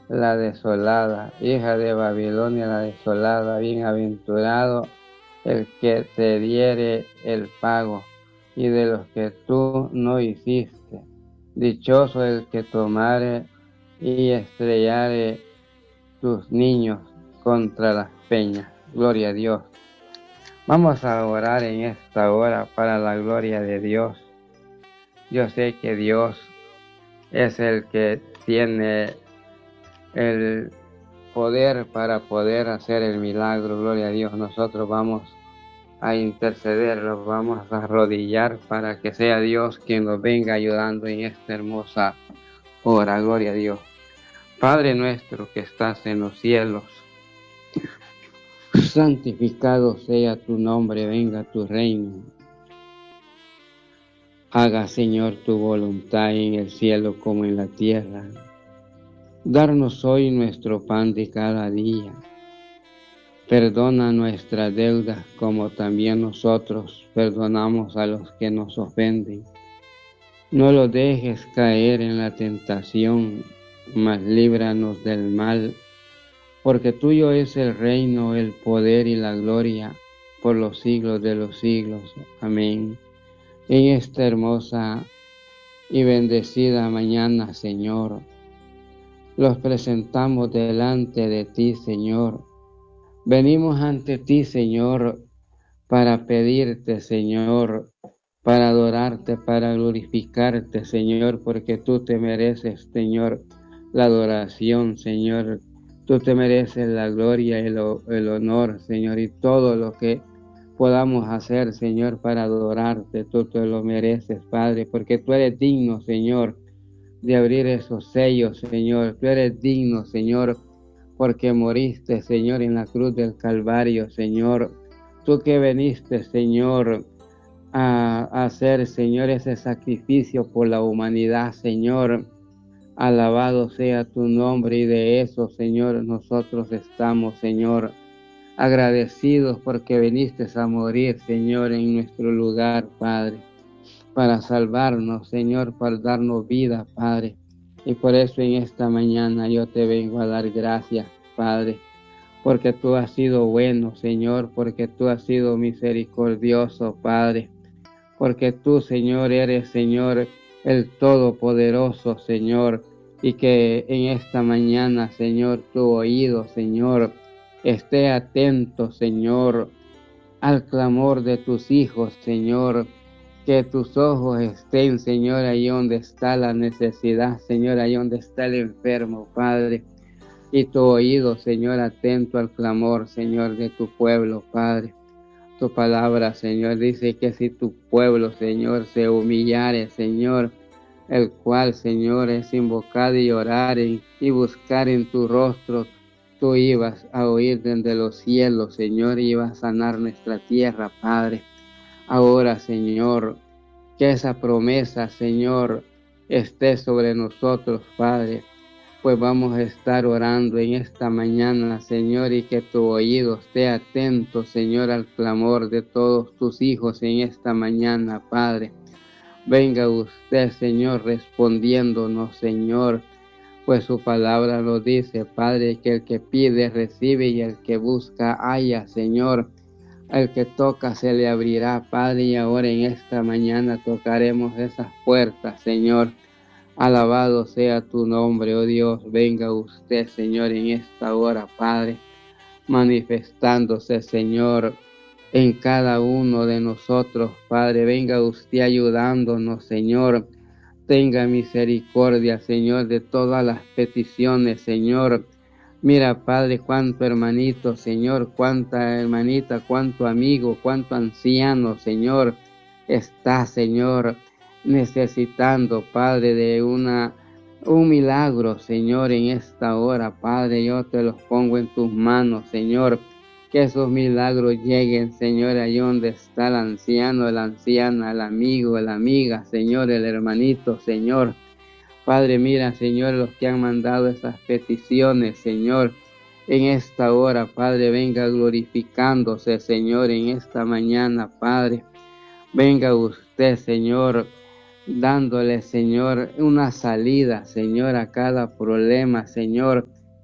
la desolada, hija de Babilonia la desolada, bienaventurado el que te diere el pago, y de los que tú no hiciste. Dichoso el que tomare y estrellare tus niños contra las peñas. Gloria a Dios. Vamos a orar en esta hora para la gloria de Dios. Yo sé que Dios es el que tiene el poder para poder hacer el milagro. Gloria a Dios. Nosotros vamos a interceder, nos vamos a arrodillar para que sea Dios quien nos venga ayudando en esta hermosa hora. Gloria a Dios. Padre nuestro que estás en los cielos, santificado sea tu nombre, venga tu reino. Haga, Señor, tu voluntad en el cielo como en la tierra. Darnos hoy nuestro pan de cada día. Perdona nuestras deudas como también nosotros perdonamos a los que nos ofenden. No los dejes caer en la tentación, mas líbranos del mal, porque tuyo es el reino, el poder y la gloria, por los siglos de los siglos. Amén. En esta hermosa y bendecida mañana, Señor, los presentamos delante de ti, Señor. Venimos ante ti, Señor, para pedirte, Señor, para adorarte, para glorificarte, Señor, porque tú te mereces, Señor, la adoración, Señor. Tú te mereces la gloria y el honor, Señor, y todo lo que podamos hacer, Señor, para adorarte. Tú te lo mereces, Padre, porque tú eres digno, Señor, de abrir esos sellos, Señor. Tú eres digno, Señor, porque moriste, Señor, en la cruz del Calvario, Señor. Tú que veniste, Señor, a hacer, Señor, ese sacrificio por la humanidad, Señor. Alabado sea tu nombre, y de eso, Señor, nosotros estamos, Señor, agradecidos porque viniste a morir, Señor, en nuestro lugar, Padre, para salvarnos, Señor, para darnos vida, Padre. Y por eso en esta mañana yo te vengo a dar gracias, Padre, porque tú has sido bueno, Señor, porque tú has sido misericordioso, Padre, porque tú, Señor, eres, Señor, el Todopoderoso, Señor, y que en esta mañana, Señor, tu oído, Señor, esté atento, Señor, al clamor de tus hijos, Señor. Que tus ojos estén, Señor, ahí donde está la necesidad, Señor, ahí donde está el enfermo, Padre. Y tu oído, Señor, atento al clamor, Señor, de tu pueblo, Padre. Tu palabra, Señor, dice que si tu pueblo, Señor, se humillare, Señor, el cual, Señor, es invocar y orar y buscar en tu rostro, tú ibas a oír desde los cielos, Señor, y ibas a sanar nuestra tierra, Padre. Ahora, Señor, que esa promesa, Señor, esté sobre nosotros, Padre, pues vamos a estar orando en esta mañana, Señor, y que tu oído esté atento, Señor, al clamor de todos tus hijos en esta mañana, Padre. Venga usted, Señor, respondiéndonos, Señor, pues su palabra nos dice, Padre, que el que pide recibe y el que busca halla, Señor. El que toca se le abrirá, Padre, y ahora en esta mañana tocaremos esas puertas, Señor. Alabado sea tu nombre, oh Dios. Venga usted, Señor, en esta hora, Padre, manifestándose, Señor, en cada uno de nosotros, Padre. Venga usted ayudándonos, Señor. Tenga misericordia, Señor, de todas las peticiones, Señor. Mira, Padre, cuánto hermanito, Señor, cuánta hermanita, cuánto amigo, cuánto anciano, Señor, está, Señor, necesitando, Padre, de un milagro, Señor, en esta hora, Padre. Yo te los pongo en tus manos, Señor. Que esos milagros lleguen, Señor, ahí donde está el anciano, la anciana, el amigo, la amiga, Señor, el hermanito, Señor. Padre, mira, Señor, los que han mandado esas peticiones, Señor, en esta hora, Padre, venga glorificándose, Señor, en esta mañana, Padre. Venga usted, Señor, dándole, Señor, una salida, Señor, a cada problema, Señor.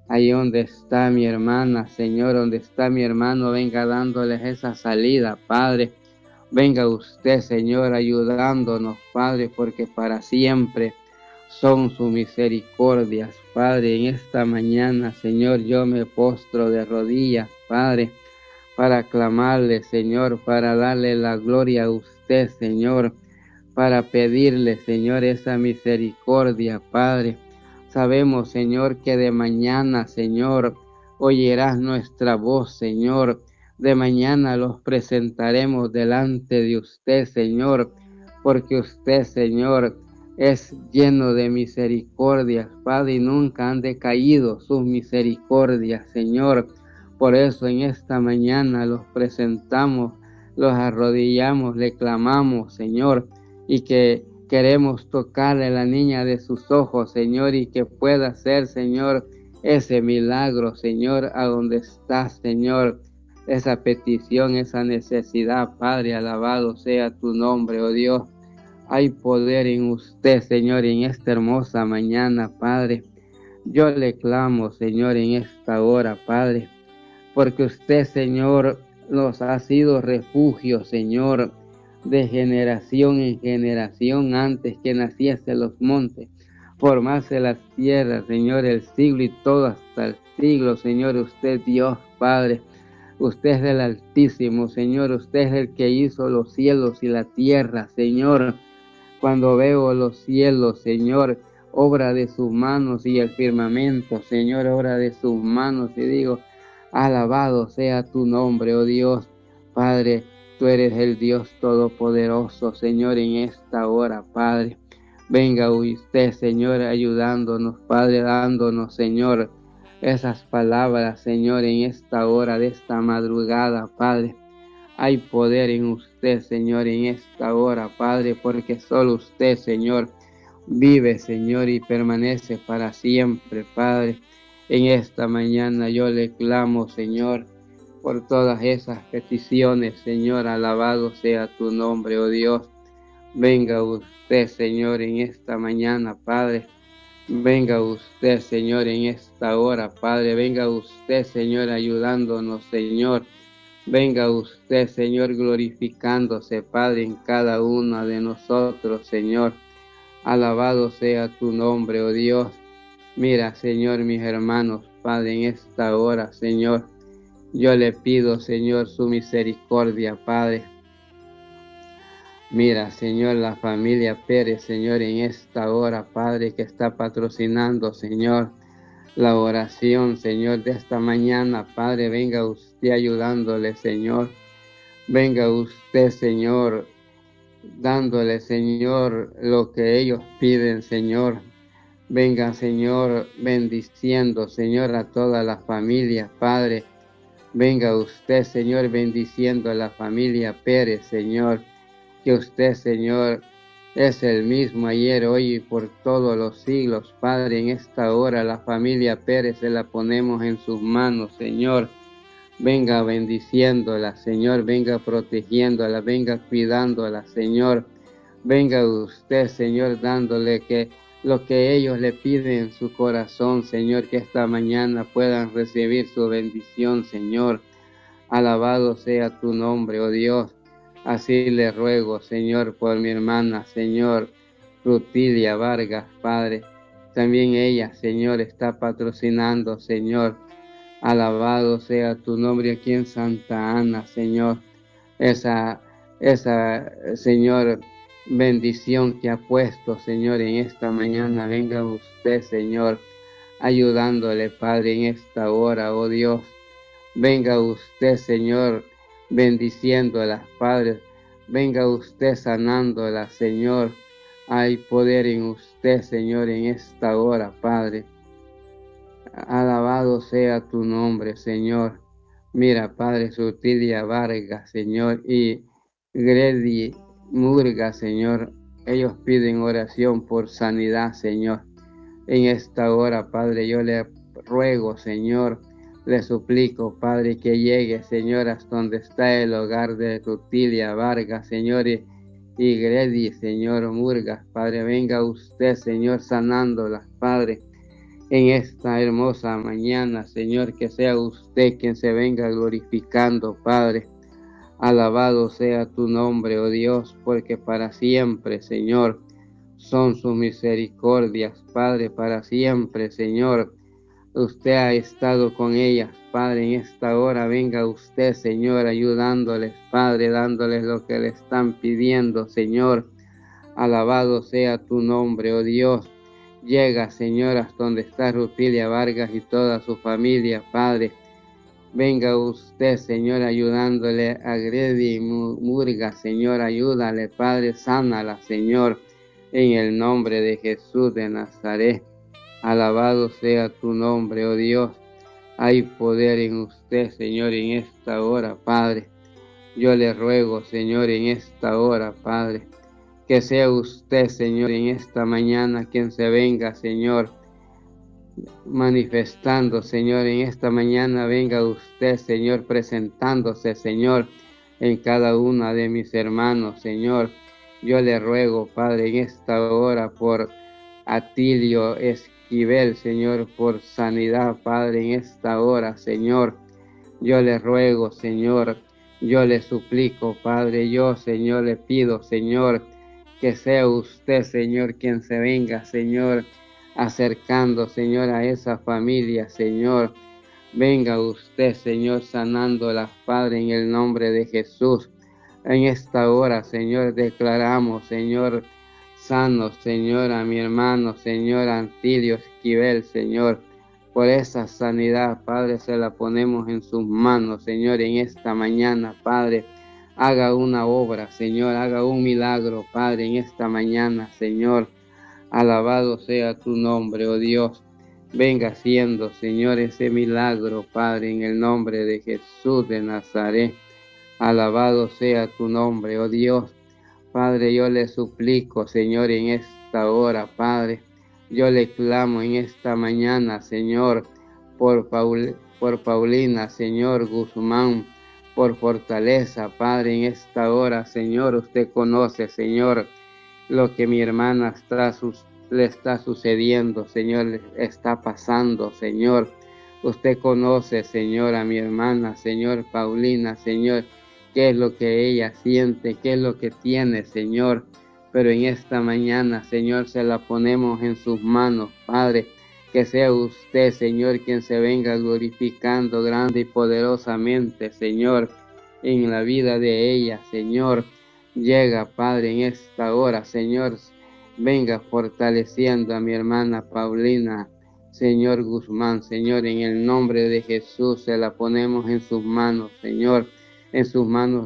Ahí donde está mi hermana, Señor, donde está mi hermano, venga dándoles esa salida, Padre. Venga usted, Señor, ayudándonos, Padre, porque para siempre son sus misericordias, Padre. En esta mañana, Señor, yo me postro de rodillas, Padre, para clamarle, Señor, para darle la gloria a usted, Señor, para pedirle, Señor, esa misericordia, Padre. Sabemos, Señor, que de mañana, Señor, oirás nuestra voz, Señor. De mañana los presentaremos delante de usted, Señor, porque usted, Señor, es lleno de misericordias, Padre, y nunca han decaído sus misericordias, Señor. Por eso en esta mañana los presentamos, los arrodillamos, le clamamos, Señor, y que queremos tocarle a la niña de sus ojos, Señor, y que pueda ser, Señor, ese milagro, Señor, a donde estás, Señor, esa petición, esa necesidad, Padre, alabado sea tu nombre, oh Dios. Hay poder en usted, Señor, en esta hermosa mañana, Padre. Yo le clamo, Señor, en esta hora, Padre, porque usted, Señor, nos ha sido refugio, Señor, de generación en generación antes que naciese los montes. Formase las tierras, Señor, el siglo y todo hasta el siglo, Señor, usted Dios, Padre. Usted es del Altísimo, Señor, usted es el que hizo los cielos y la tierra, Señor. Cuando veo los cielos, Señor, obra de sus manos, y el firmamento, Señor, obra de sus manos, y digo, alabado sea tu nombre, oh Dios. Padre, tú eres el Dios todopoderoso, Señor, en esta hora, Padre. Venga usted, Señor, ayudándonos, Padre, dándonos, Señor, esas palabras, Señor, en esta hora de esta madrugada, Padre. Hay poder en usted, Señor, en esta hora, Padre, porque solo usted, Señor, vive, Señor, y permanece para siempre, Padre. En esta mañana yo le clamo, Señor, por todas esas peticiones, Señor, alabado sea tu nombre, oh Dios. Venga usted, Señor, en esta mañana, Padre. Venga usted, Señor, en esta hora, Padre. Venga usted, Señor, ayudándonos, Señor. Venga usted, Señor, glorificándose, Padre, en cada uno de nosotros, Señor. Alabado sea tu nombre, oh Dios. Mira, Señor, mis hermanos, Padre, en esta hora, Señor, yo le pido, Señor, su misericordia, Padre. Mira, Señor, la familia Pérez, Señor, en esta hora, Padre, que está patrocinando, Señor, la oración, Señor, de esta mañana, Padre, venga usted ayudándole, Señor. Venga usted, Señor, dándole, Señor, lo que ellos piden, Señor. Venga, Señor, bendiciendo, Señor, a toda la familia, Padre. Venga usted, Señor, bendiciendo a la familia Pérez, Señor. Que usted, Señor, es el mismo ayer, hoy y por todos los siglos, Padre. En esta hora la familia Pérez se la ponemos en sus manos, Señor. Venga bendiciéndola, Señor, venga protegiéndola, venga cuidándola, Señor. Venga usted, Señor, dándole que lo que ellos le piden en su corazón, Señor, que esta mañana puedan recibir su bendición, Señor. Alabado sea tu nombre, oh Dios. Así le ruego, Señor, por mi hermana, Señor, Rutilia Vargas, Padre. También ella, Señor, está patrocinando, Señor. Alabado sea tu nombre aquí en Santa Ana, Señor. Esa, Señor, bendición que ha puesto, Señor, en esta mañana. Venga usted, Señor, ayudándole, Padre, en esta hora, oh Dios. Venga usted, Señor, bendiciéndolas, Padre. Venga usted sanándolas, Señor. Hay poder en usted, Señor, en esta hora, Padre. Alabado sea tu nombre, Señor. Mira, Padre, Sutilia Vargas, Señor, y Grady Murga, Señor. Ellos piden oración por sanidad, Señor. En esta hora, Padre, yo le ruego, Señor, le suplico, Padre, que llegue, Señor, hasta donde está el hogar de Rutilia Vargas, Señor, y Grady, Señor, Murgas, Padre. Venga usted, Señor, sanándolas, Padre. en esta hermosa mañana, Señor, que sea usted quien se venga glorificando, Padre. Alabado sea tu nombre, oh Dios, porque para siempre, Señor, son sus misericordias, Padre, para siempre, Señor. Usted ha estado con ellas, Padre, en esta hora. Venga usted, Señor, ayudándoles, Padre, dándoles lo que le están pidiendo, Señor. Alabado sea tu nombre, oh Dios. Llega, Señor, hasta donde está Rutilia Vargas y toda su familia, Padre. Venga usted, Señor, ayudándole a Grady Murga, Señor, ayúdale, Padre, sánala, Señor, en el nombre de Jesús de Nazaret. Alabado sea tu nombre, oh Dios. Hay poder en usted, Señor, en esta hora, Padre. Yo le ruego, Señor, en esta hora, Padre, que sea usted, Señor, en esta mañana quien se venga, Señor, manifestando, Señor, en esta mañana venga usted, Señor, presentándose, Señor, en cada una de mis hermanos, Señor. Yo le ruego, Padre, en esta hora por Atilio Esquivel, Señor, por sanidad, Padre, en esta hora, Señor. Yo le ruego, Señor, yo le suplico, Padre, yo, Señor, le pido, Señor, que sea usted, Señor, quien se venga, Señor, acercando, Señor, a esa familia, Señor. Venga usted, Señor, sanándolas, Padre, en el nombre de Jesús. En esta hora, Señor, declaramos, Señor, sano, Señor, a mi hermano, Señor, Antilio Esquivel, Señor. Por esa sanidad, Padre, se la ponemos en sus manos, Señor, en esta mañana, Padre. Haga una obra, Señor, haga un milagro, Padre, en esta mañana, Señor. Alabado sea tu nombre, oh Dios. Venga haciendo, Señor, ese milagro, Padre, en el nombre de Jesús de Nazaret. Alabado sea tu nombre, oh Dios. Padre, yo le suplico, Señor, en esta hora, Padre. Yo le clamo en esta mañana, Señor, por Paulina, Señor Guzmán, por fortaleza, Padre, en esta hora, Señor. Usted conoce, Señor, lo que mi hermana le está sucediendo, Señor, le está pasando, Señor. Usted conoce, Señor, a mi hermana, Señor Paulina, Señor, qué es lo que ella siente, qué es lo que tiene, Señor. Pero en esta mañana, Señor, se la ponemos en sus manos, Padre. Que sea usted, Señor, quien se venga glorificando grande y poderosamente, Señor, en la vida de ella, Señor. Llega, Padre, en esta hora, Señor, venga fortaleciendo a mi hermana Paulina, Señor Guzmán, Señor, en el nombre de Jesús se la ponemos en sus manos, Señor, en sus manos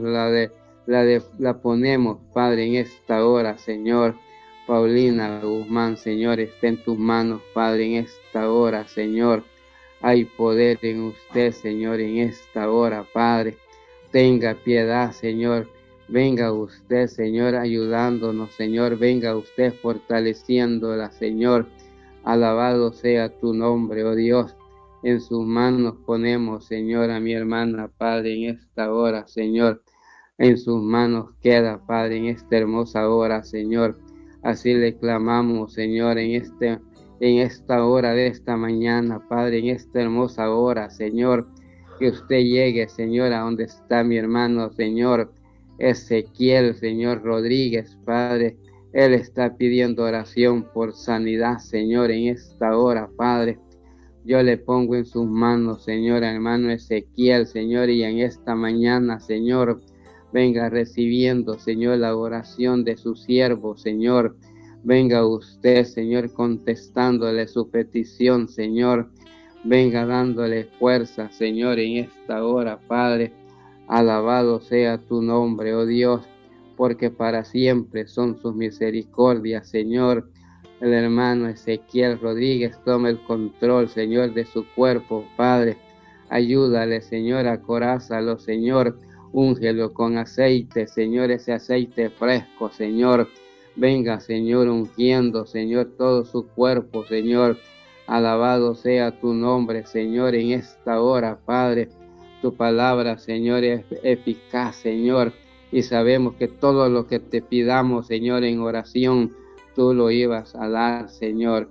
la ponemos, Padre, en esta hora, Señor. Paulina Guzmán, Señor, está en tus manos, Padre, en esta hora, Señor. Hay poder en usted, Señor, en esta hora, Padre. Tenga piedad, Señor. Venga usted, Señor, ayudándonos, Señor. Venga usted fortaleciéndola, Señor. Alabado sea tu nombre, oh Dios. En sus manos ponemos, Señor, a mi hermana, Padre, en esta hora, Señor. En sus manos queda, Padre, en esta hermosa hora, Señor. Así le clamamos, Señor, en esta hora de esta mañana, Padre, en esta hermosa hora, Señor. Que usted llegue, Señor, a donde está mi hermano, Señor. Ezequiel, Señor Rodríguez, Padre. Él está pidiendo oración por sanidad, Señor, en esta hora, Padre. Yo le pongo en sus manos, Señor, hermano Ezequiel, Señor, y en esta mañana, Señor, venga recibiendo, Señor, la oración de su siervo, Señor. Venga usted, Señor, contestándole su petición, Señor. Venga dándole fuerza, Señor, en esta hora, Padre. Alabado sea tu nombre, oh Dios, porque para siempre son sus misericordias, Señor. El hermano Ezequiel Rodríguez toma el control, Señor, de su cuerpo, Padre. Ayúdale, Señor, acorázalo, Señor. Úngelo con aceite, Señor, ese aceite fresco, Señor. Venga, Señor, ungiendo, Señor, todo su cuerpo, Señor. Alabado sea tu nombre, Señor, en esta hora, Padre. Tu palabra, Señor, es eficaz, Señor. Y sabemos que todo lo que te pidamos, Señor, en oración, tú lo ibas a dar, Señor.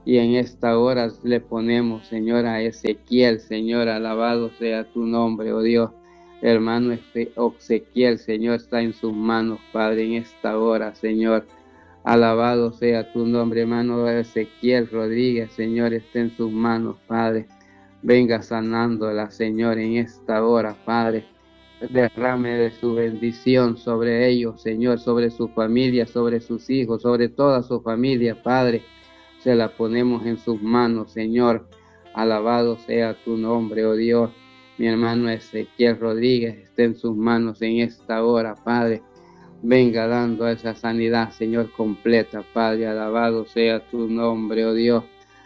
Y en esta hora le ponemos, Señor, a Ezequiel, Señor, alabado sea tu nombre, oh Dios. Hermano Ezequiel, Señor, está en sus manos, Padre, en esta hora, Señor. Alabado sea tu nombre, hermano Ezequiel Rodríguez, Señor, está en sus manos, Padre. Venga sanándola, Señor, en esta hora, Padre. Derrame de su bendición sobre ellos, Señor, sobre su familia, sobre sus hijos, sobre toda su familia, Padre. Se la ponemos en sus manos, Señor. Alabado sea tu nombre, oh Dios. Mi hermano Ezequiel Rodríguez está en sus manos en esta hora, Padre. Venga dando esa sanidad, Señor, completa, Padre. Alabado sea tu nombre, oh Dios.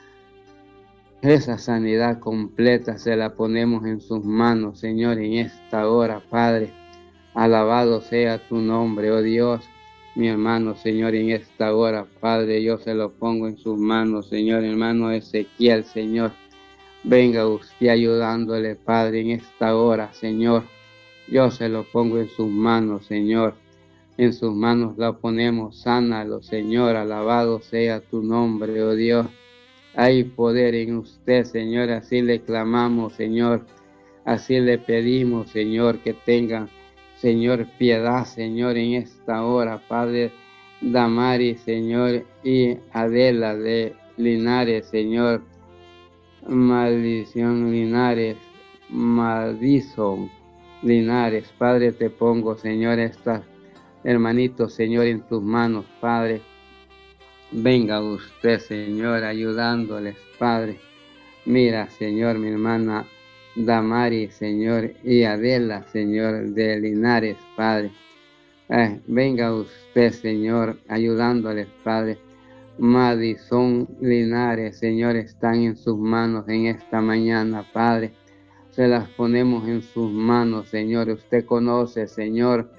Esa sanidad completa se la ponemos en sus manos, Señor, en esta hora, Padre. Alabado sea tu nombre, oh Dios. Mi hermano, Señor, en esta hora, Padre, yo se lo pongo en sus manos, Señor, hermano Ezequiel, Señor. Venga usted ayudándole, Padre, en esta hora, Señor. Yo se lo pongo en sus manos, Señor. En sus manos la ponemos, sánalo, Señor. Alabado sea tu nombre, oh Dios. Hay poder en usted, Señor. Así le clamamos, Señor. Así le pedimos, Señor, que tenga, Señor, piedad, Señor, en esta hora, Padre. Damari, Señor, y Adela de Linares, Señor. Maldición Linares, Madison Linares, Padre, te pongo, Señor, estas hermanitos, Señor, en tus manos, Padre. Venga usted, Señor, ayudándoles, Padre. Mira, Señor, mi hermana Damari, Señor, y Adela, Señor, de Linares, Padre. Venga usted, Señor, ayudándoles, Padre. Madison Linares, Señor, están en sus manos en esta mañana, Padre. Se las ponemos en sus manos, Señor. Usted conoce, Señor,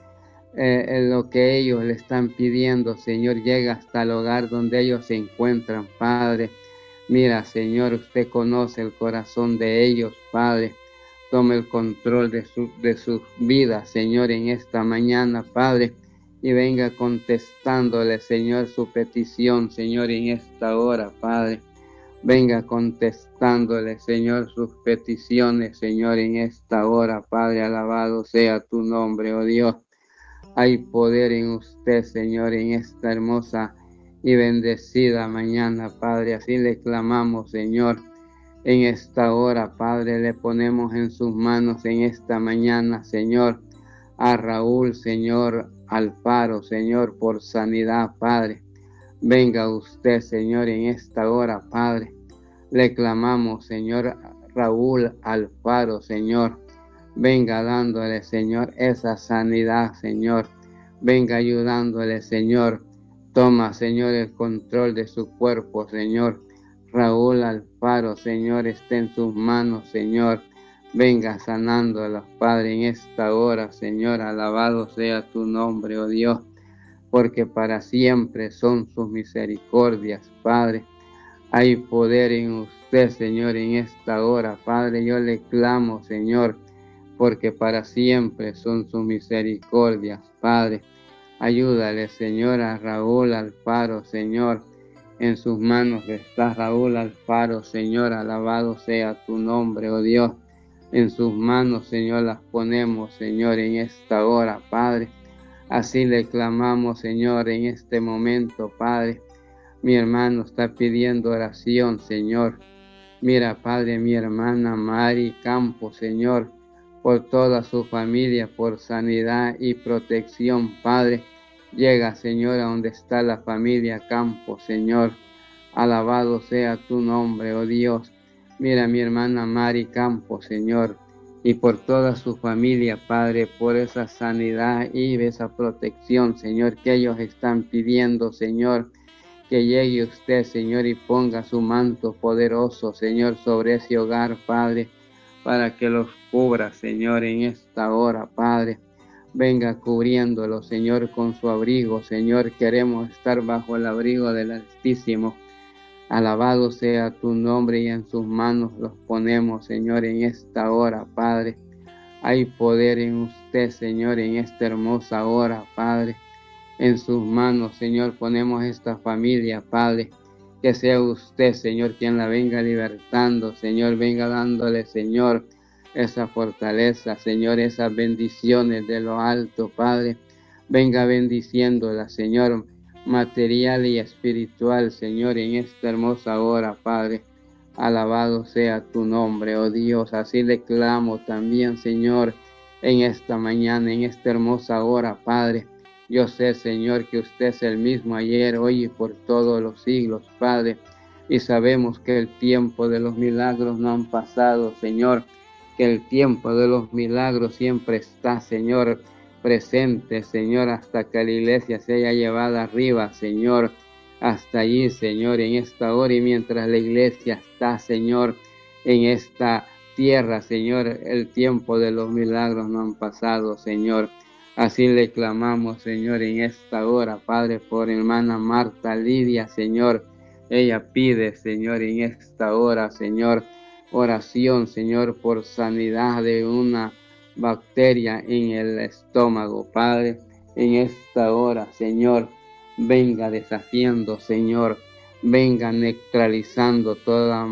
lo que ellos le están pidiendo, Señor. Llega hasta el hogar donde ellos se encuentran, Padre. Mira, Señor, usted conoce el corazón de ellos, Padre. Tome el control de sus vidas, Señor, en esta mañana, Padre. Y venga contestándole, Señor, su petición, Señor, en esta hora, Padre. Venga contestándole, Señor, sus peticiones, Señor, en esta hora, Padre. Alabado sea tu nombre, oh Dios. Hay poder en usted, Señor, en esta hermosa y bendecida mañana, Padre. Así le clamamos, Señor. En esta hora, Padre, le ponemos en sus manos en esta mañana, Señor, a Raúl, Señor, Alfaro, Señor, por sanidad, Padre. Venga usted, Señor, en esta hora, Padre. Le clamamos, Señor, Raúl Alfaro, Señor. Venga dándole, Señor, esa sanidad, Señor. Venga ayudándole, Señor. Toma, Señor, el control de su cuerpo, Señor. Raúl Alfaro, Señor, está en sus manos, Señor. Venga sanándolos, Padre, en esta hora, Señor. Alabado sea tu nombre, oh Dios, porque para siempre son sus misericordias, Padre. Hay poder en usted, Señor, en esta hora, Padre. Yo le clamo, Señor, porque para siempre son sus misericordias, Padre. Ayúdale, Señor, a Raúl Alfaro, Señor. En sus manos está Raúl Alfaro, Señor. Alabado sea tu nombre, oh Dios. En sus manos, Señor, las ponemos, Señor, en esta hora, Padre. Así le clamamos, Señor, en este momento, Padre. Mi hermano está pidiendo oración, Señor. Mira, Padre, mi hermana Mari Campos, Señor, por toda su familia, por sanidad y protección, Padre. Llega, Señor, a donde está la familia Campos, Señor. Alabado sea tu nombre, oh Dios. Mira, mi hermana Mari Campos, Señor, y por toda su familia, Padre, por esa sanidad y esa protección, Señor, que ellos están pidiendo, Señor. Que llegue usted, Señor, y ponga su manto poderoso, Señor, sobre ese hogar, Padre, para que los cubra, Señor, en esta hora, Padre. Venga cubriéndolo, Señor, con su abrigo, Señor. Queremos estar bajo el abrigo del Altísimo. Alabado sea tu nombre y en sus manos los ponemos, Señor, en esta hora, Padre. Hay poder en usted, Señor, en esta hermosa hora, Padre. En sus manos, Señor, ponemos esta familia, Padre, que sea usted, Señor, quien la venga libertando, Señor, venga dándole, Señor, esa fortaleza, Señor, esas bendiciones de lo alto, Padre, venga bendiciéndola, Señor, material y espiritual, Señor, en esta hermosa hora, Padre. Alabado sea tu nombre, oh Dios. Así le clamo también, Señor, en esta mañana, en esta hermosa hora, Padre. Yo sé, Señor, que usted es el mismo ayer, hoy y por todos los siglos, Padre. Y sabemos que el tiempo de los milagros no han pasado, Señor. Que el tiempo de los milagros siempre está, Señor, presente, Señor, hasta que la iglesia se haya llevado arriba, Señor. Hasta allí, Señor, en esta hora y mientras la iglesia está, Señor, en esta tierra, Señor, el tiempo de los milagros no han pasado, Señor. Así le clamamos, Señor, en esta hora, Padre, por hermana Marta Lidia, Señor. Ella pide, Señor, en esta hora, Señor, oración, Señor, por sanidad de una bacteria en el estómago, Padre. En esta hora, Señor, venga deshaciendo, Señor, venga neutralizando toda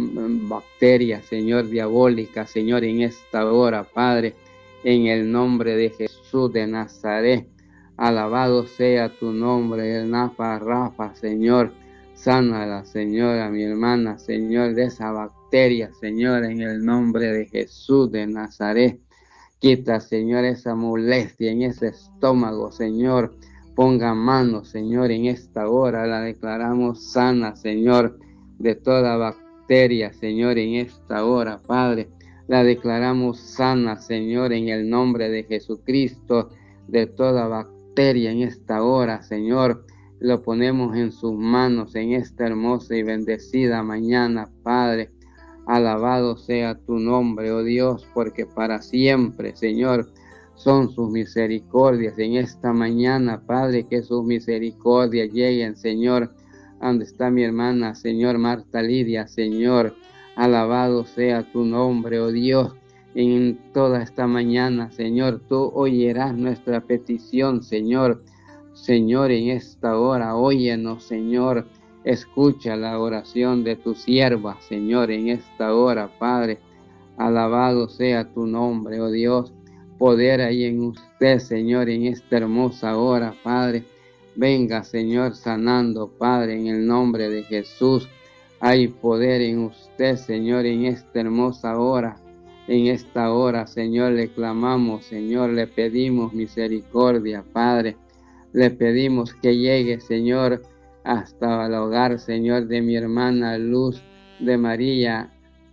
bacteria, Señor, diabólica, Señor, en esta hora, Padre, en el nombre de Jesús de Nazaret. Alabado sea tu nombre, el Nafa Rafa, Señor. Sánala, Señor, a mi hermana, Señor, de esa bacteria, Señor, en el nombre de Jesús de Nazaret. Quita, Señor, esa molestia en ese estómago, Señor. Ponga mano, Señor, en esta hora. La declaramos sana, Señor, de toda bacteria, Señor, en esta hora, Padre. La declaramos sana, Señor, en el nombre de Jesucristo, de toda bacteria en esta hora, Señor. Lo ponemos en sus manos en esta hermosa y bendecida mañana, Padre. Alabado sea tu nombre, oh Dios, porque para siempre, Señor, son sus misericordias en esta mañana, Padre, que sus misericordias lleguen, Señor, donde está mi hermana, Señor, Marta Lidia, Señor. Alabado sea tu nombre, oh Dios, en toda esta mañana, Señor, tú oirás nuestra petición, Señor. Señor, en esta hora, óyenos, Señor, escucha la oración de tu sierva, Señor, en esta hora, Padre. Alabado sea tu nombre, oh Dios. Poder ahí en usted, Señor, en esta hermosa hora, Padre. Venga, Señor, sanando, Padre, en el nombre de Jesús. Hay poder en usted, Señor, en esta hermosa hora. En esta hora, Señor, le clamamos, Señor, le pedimos misericordia, Padre. Le pedimos que llegue, Señor, hasta el hogar, Señor, de mi hermana Luz de María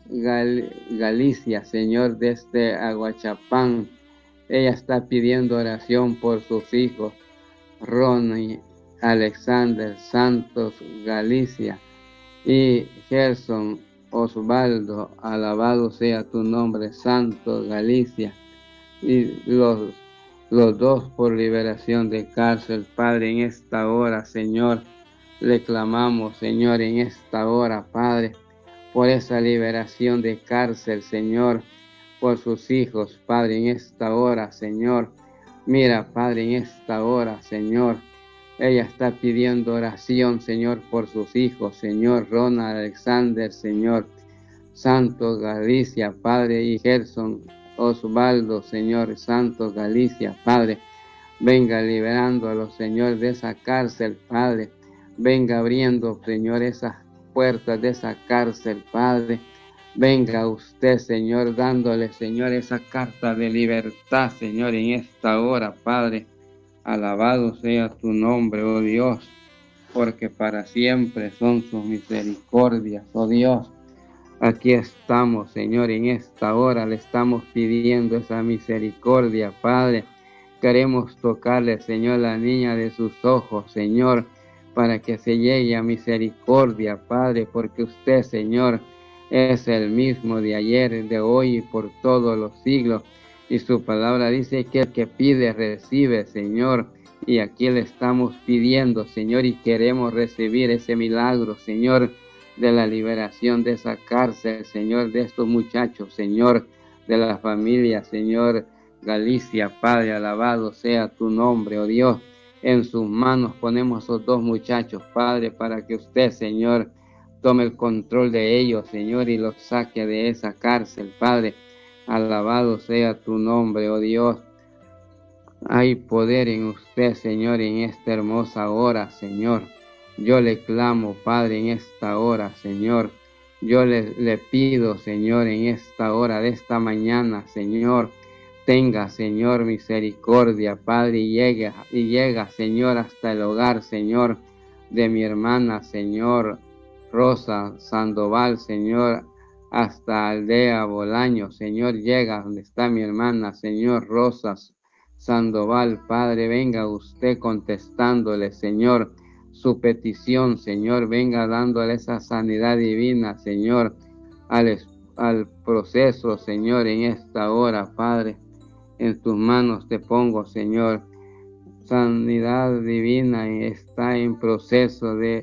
Galicia, Señor, desde Aguachapán. Ella está pidiendo oración por sus hijos, Ronnie, Alexander Santos Galicia y Gerson Osvaldo. Alabado sea tu nombre, Santos Galicia. Y los dos por liberación de cárcel, Padre, en esta hora, Señor, le clamamos, Señor, en esta hora, Padre, por esa liberación de cárcel, Señor, por sus hijos, Padre, en esta hora, Señor. Mira, Padre, en esta hora, Señor, ella está pidiendo oración, Señor, por sus hijos, Señor, Ronald Alexander, Señor, Santos Galicia, Padre, y Gerson Osvaldo, Señor, Santos Galicia, Padre. Venga liberándolos, Señor, de esa cárcel, Padre. Venga abriendo, Señor, esas puertas de esa cárcel, Padre. Venga usted, Señor, dándole, Señor, esa carta de libertad, Señor, en esta hora, Padre. Alabado sea tu nombre, oh Dios, porque para siempre son sus misericordias, oh Dios. Aquí estamos, Señor, en esta hora le estamos pidiendo esa misericordia, Padre. Queremos tocarle, Señor, la niña de sus ojos, Señor, para que se llegue a misericordia, Padre, porque usted, Señor, es el mismo de ayer, de hoy y por todos los siglos. Y su palabra dice que el que pide, recibe, Señor. Y aquí le estamos pidiendo, Señor, y queremos recibir ese milagro, Señor, de la liberación de esa cárcel, Señor, de estos muchachos, Señor, de la familia, Señor, Galicia, Padre, alabado sea tu nombre, oh Dios. En sus manos ponemos a esos dos muchachos, Padre, para que usted, Señor, tome el control de ellos, Señor, y los saque de esa cárcel, Padre. Alabado sea tu nombre, oh Dios. Hay poder en usted, Señor, en esta hermosa hora, Señor. Yo le clamo, Padre, en esta hora, Señor. Yo le pido, Señor, en esta hora de esta mañana, Señor, tenga, Señor, misericordia, Padre, y llega, Señor, hasta el hogar, Señor, de mi hermana, Señor, Rosa Sandoval, Señor, hasta Aldea Bolaño, Señor, llega donde está mi hermana, Señor, Rosa Sandoval, Padre, venga usted contestándole, Señor, su petición, Señor, venga dándole esa sanidad divina, Señor, al proceso, Señor, en esta hora, Padre. En tus manos te pongo, Señor. Sanidad divina está en proceso de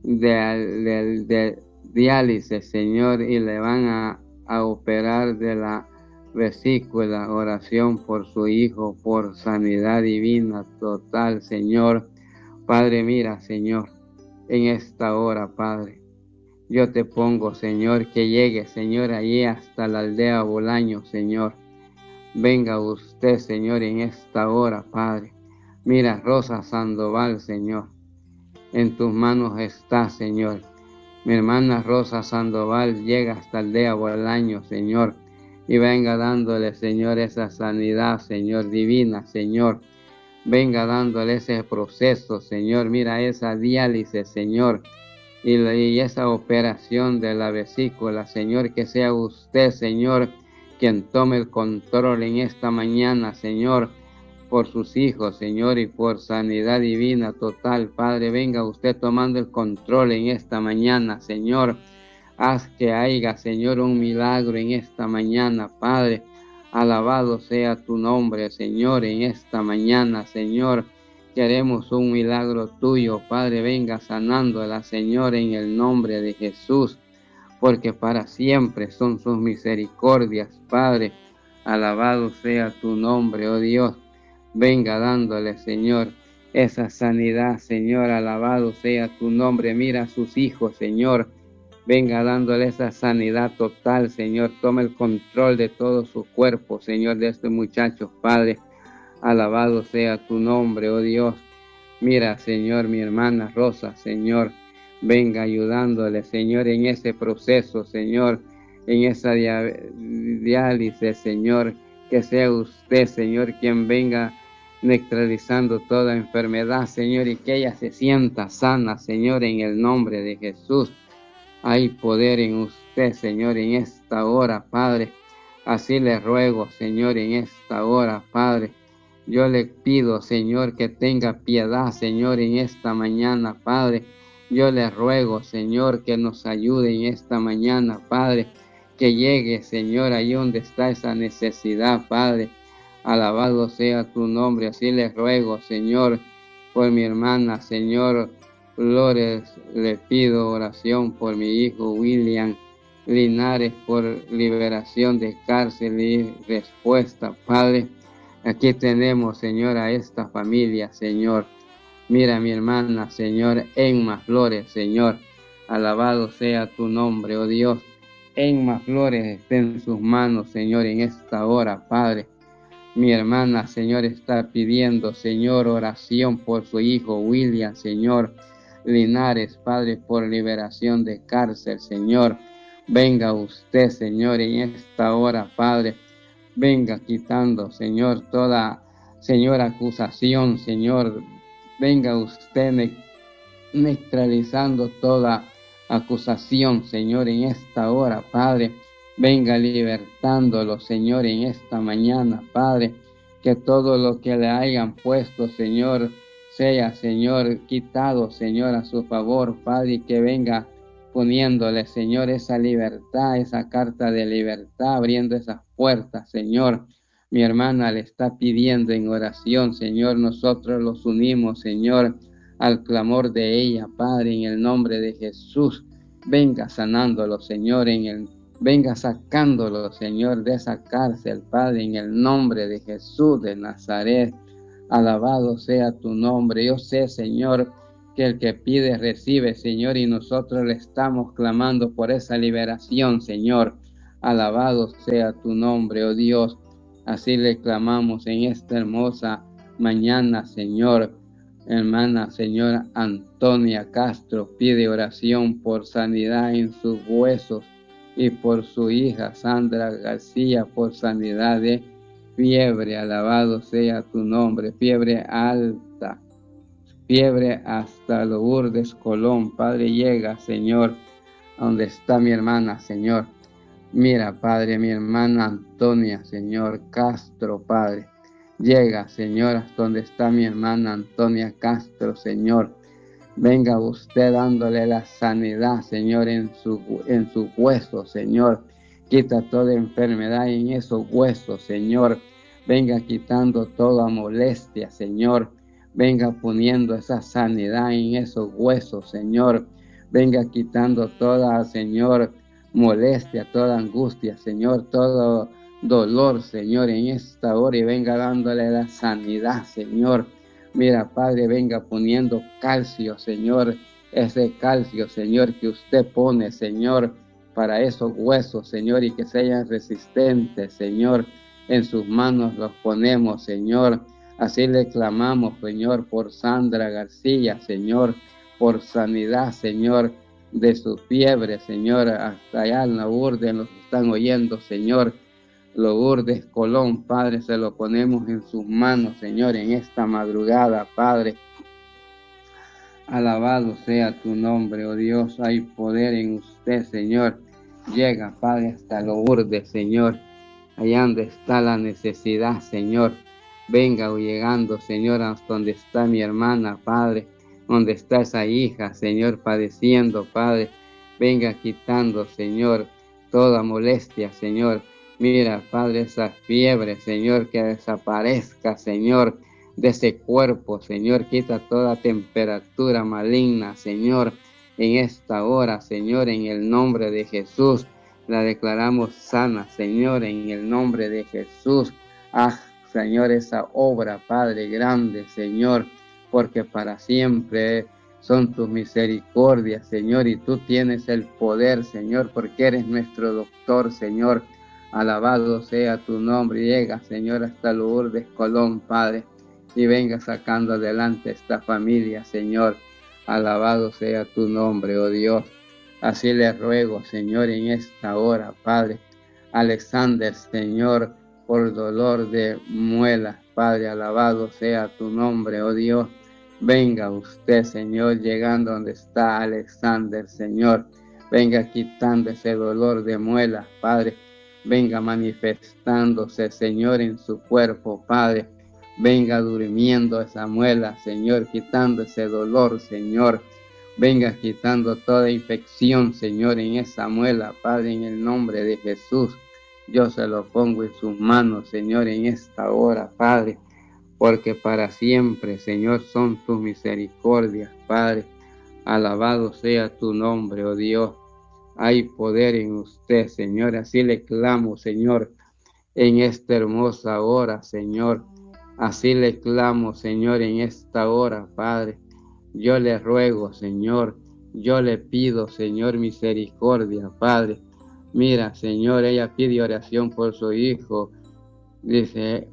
diálisis, Señor, y le van a operar de la vesícula. Oración por su hijo, por sanidad divina total, Señor. Padre, mira, Señor, en esta hora, Padre, yo te pongo, Señor, que llegue, Señor, allí hasta la aldea Bolaño, Señor. Venga usted, Señor, en esta hora, Padre. Mira, Rosa Sandoval, Señor, en tus manos está, Señor. Mi hermana Rosa Sandoval llega hasta aldea Bolaño, Señor, y venga dándole, Señor, esa sanidad, Señor, divina, Señor. Venga dándole ese proceso, Señor. Mira esa diálisis, Señor, y esa operación de la vesícula, Señor, que sea usted, Señor, quien tome el control en esta mañana, Señor, por sus hijos, Señor, y por sanidad divina total. Padre, venga usted tomando el control en esta mañana, Señor. Haz que haya, Señor, un milagro en esta mañana, Padre. Alabado sea tu nombre, Señor, en esta mañana, Señor. Queremos un milagro tuyo, Padre. Venga sanándola, Señor, en el nombre de Jesús, porque para siempre son sus misericordias, Padre. Alabado sea tu nombre, oh Dios. Venga dándole, Señor, esa sanidad, Señor. Alabado sea tu nombre. Mira a sus hijos, Señor. Venga dándole esa sanidad total, Señor. Toma el control de todo su cuerpo, Señor, de este muchacho, Padre. Alabado sea tu nombre, oh Dios. Mira, Señor, mi hermana Rosa, Señor. Venga ayudándole, Señor, en ese proceso, Señor, en esa diálisis, Señor. Que sea usted, Señor, quien venga neutralizando toda enfermedad, Señor, y que ella se sienta sana, Señor, en el nombre de Jesús. Hay poder en usted, Señor, en esta hora, Padre. Así le ruego, Señor, en esta hora, Padre. Yo le pido, Señor, que tenga piedad, Señor, en esta mañana, Padre. Yo le ruego, Señor, que nos ayude en esta mañana, Padre. Que llegue, Señor, ahí donde está esa necesidad, Padre. Alabado sea tu nombre. Así le ruego, Señor, por mi hermana, Señor Flores. Le pido oración por mi hijo William Linares, por liberación de cárcel y respuesta, Padre. Aquí tenemos, Señor, a esta familia, Señor. Mira a mi hermana, Señor, Emma Flores, Señor. Alabado sea tu nombre, oh Dios. Emma Flores está en sus manos, Señor, en esta hora, Padre. Mi hermana, Señor, está pidiendo, Señor, oración por su hijo William, Señor Linares, Padre, por liberación de cárcel, Señor. Venga usted, Señor, en esta hora, Padre. Venga quitando, Señor, toda, Señor, acusación, Señor. Venga usted neutralizando toda acusación, Señor, en esta hora, Padre. Venga libertándolo, Señor, en esta mañana, Padre. Que todo lo que le hayan puesto, Señor, sea, Señor, quitado, Señor, a su favor, Padre, y que venga poniéndole, Señor, esa libertad, esa carta de libertad, abriendo esas puertas, Señor. Mi hermana le está pidiendo en oración, Señor, nosotros los unimos, Señor, al clamor de ella, Padre, en el nombre de Jesús. Venga sanándolo, Señor, venga sacándolo, Señor, de esa cárcel, Padre, en el nombre de Jesús de Nazaret. Alabado sea tu nombre. Yo sé, Señor, que el que pide recibe, Señor, y nosotros le estamos clamando por esa liberación, Señor. Alabado sea tu nombre, oh Dios. Así le clamamos en esta hermosa mañana, Señor. Hermana, señora Antonia Castro pide oración por sanidad en sus huesos y por su hija Sandra García por sanidad de fiebre. Alabado sea tu nombre. Fiebre alta, fiebre hasta Lourdes Colón. Padre, llega, Señor, donde está mi hermana, Señor. Mira, Padre, mi hermana Antonia, Señor Castro, Padre. Llega, Señor, hasta donde está mi hermana Antonia Castro, Señor. Venga usted dándole la sanidad, Señor, en sus huesos, Señor. Quita toda enfermedad en esos huesos, Señor. Venga quitando toda molestia, Señor. Venga poniendo esa sanidad en esos huesos, Señor. Venga quitando toda, Señor, molestia, toda angustia, Señor, todo dolor, Señor, en esta hora, y venga dándole la sanidad, Señor. Mira, Padre, venga poniendo calcio, Señor, ese calcio, Señor, que usted pone, Señor, para esos huesos, Señor, y que sean resistentes, Señor. En sus manos los ponemos, Señor. Así le clamamos, Señor, por Sandra García, Señor, por sanidad, Señor, de su fiebre, Señor, hasta allá en Lourdes nos están oyendo, Señor. Lourdes Colón, Padre, se lo ponemos en sus manos, Señor, en esta madrugada, Padre. Alabado sea tu nombre, oh Dios, hay poder en usted, Señor. Llega, Padre, hasta Lourdes, Señor, allá donde está la necesidad, Señor. Venga llegando, Señor, hasta donde está mi hermana, Padre, donde está esa hija, Señor, padeciendo, Padre. Venga quitando, Señor, toda molestia, Señor. Mira, Padre, esa fiebre, Señor, que desaparezca, Señor, de ese cuerpo, Señor. Quita toda temperatura maligna, Señor, en esta hora, Señor, en el nombre de Jesús. La declaramos sana, Señor, en el nombre de Jesús. Ah, Señor, esa obra, Padre, grande, Señor, porque para siempre son tus misericordias, Señor, y tú tienes el poder, Señor, porque eres nuestro doctor, Señor. Alabado sea tu nombre. Llega, Señor, hasta Lourdes Colón, Padre, y venga sacando adelante esta familia, Señor. Alabado sea tu nombre, oh Dios. Así le ruego, Señor, en esta hora, Padre. Alexander, Señor, por dolor de muelas, Padre, alabado sea tu nombre, oh Dios. Venga usted, Señor, llegando donde está Alexander, Señor. Venga quitando ese dolor de muelas, Padre. Venga manifestándose, Señor, en su cuerpo, Padre. Venga durmiendo esa muela, Señor, quitando ese dolor, Señor. Venga quitando toda infección, Señor, en esa muela, Padre, en el nombre de Jesús. Yo se lo pongo en sus manos, Señor, en esta hora, Padre, porque para siempre, Señor, son tus misericordias, Padre. Alabado sea tu nombre, oh Dios. Hay poder en usted, Señor. Así le clamo, Señor, en esta hermosa hora, Señor. Así le clamo, Señor, en esta hora, Padre. Yo le ruego, Señor. Yo le pido, Señor, misericordia, Padre. Mira, Señor, ella pide oración por su hijo. Dice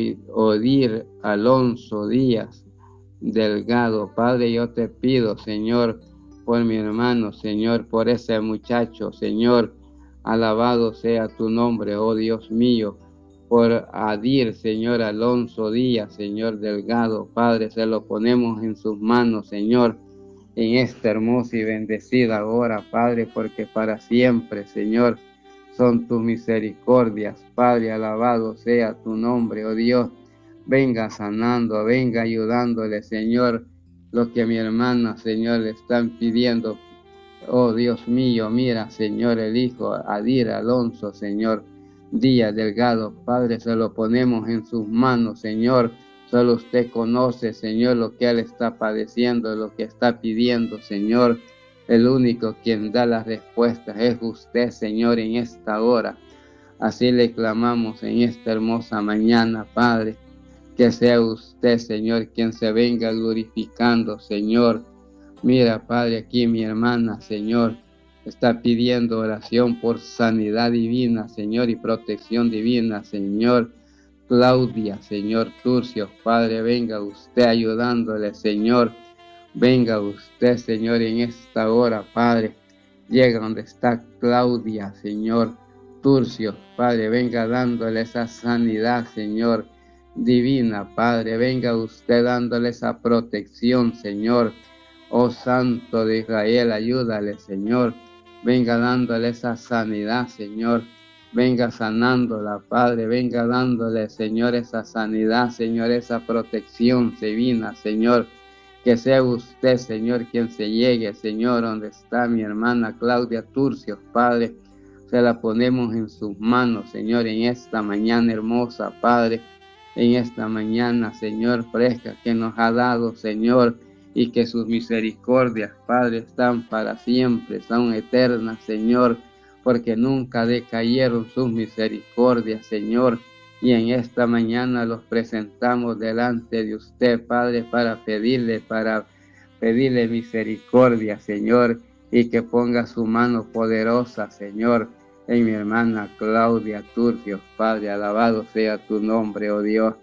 Odir Alonso Díaz Delgado. Padre, yo te pido, Señor, por mi hermano, Señor, por ese muchacho, Señor. Alabado sea tu nombre, oh Dios mío. Por Adir, Señor, Alonso Díaz, Señor Delgado, Padre, se lo ponemos en sus manos, Señor, en esta hermosa y bendecida hora, Padre, porque para siempre, Señor, son tus misericordias, Padre, alabado sea tu nombre, oh Dios. Venga sanando, venga ayudándole, Señor, lo que mi hermana, Señor, le están pidiendo. Oh Dios mío, mira, Señor, el hijo Adir Alonso, Señor Díaz Delgado, Padre, se lo ponemos en sus manos, Señor. Solo usted conoce, Señor, lo que él está padeciendo, lo que está pidiendo, Señor. El único quien da las respuestas es usted, Señor, en esta hora. Así le clamamos en esta hermosa mañana, Padre. Que sea usted, Señor, quien se venga glorificando, Señor. Mira, Padre, aquí mi hermana, Señor, está pidiendo oración por sanidad divina, Señor, y protección divina, Señor. Claudia, Señor Turcio, Padre, venga usted ayudándole, Señor. Venga usted, Señor, en esta hora, Padre. Llega donde está Claudia, Señor Turcio, Padre, venga dándole esa sanidad, Señor, divina, Padre. Venga usted dándole esa protección, Señor. Oh Santo de Israel, ayúdale, Señor. Venga dándole esa sanidad, Señor. Venga sanándola, Padre. Venga dándole, Señor, esa sanidad, Señor, esa protección divina, Señor. Que sea usted, Señor, quien se llegue, Señor, donde está mi hermana Claudia Turcios, Padre. Se la ponemos en sus manos, Señor, en esta mañana hermosa, Padre. En esta mañana, Señor, fresca que nos ha dado, Señor, y que sus misericordias, Padre, están para siempre, son eternas, Señor, porque nunca decayeron sus misericordias, Señor. Y en esta mañana los presentamos delante de usted, Padre, para pedirle misericordia, Señor, y que ponga su mano poderosa, Señor, en mi hermana Claudia Turcios, Padre. Alabado sea tu nombre, oh Dios.